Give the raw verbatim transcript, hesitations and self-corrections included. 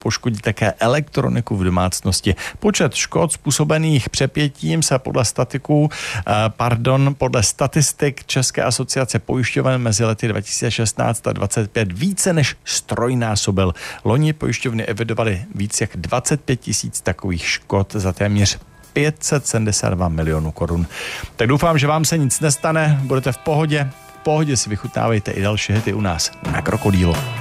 poškodit také elektroniku v domácnosti. Počet škod způsobených přepětím se podle statiků, pardon, podle statistik České asociace pojišťoven mezi lety dva tisíce šestnáct a dvacet pět více než strojnásobil. Loni pojišťovny evidovaly víc jak dvacet pět tisíc takových škod za téměř pět set sedmdesát dva milionů korun. Tak doufám, že vám se nic nestane, budete v pohodě. V pohodě si vychutnávejte i další hity u nás na Krokodýlu.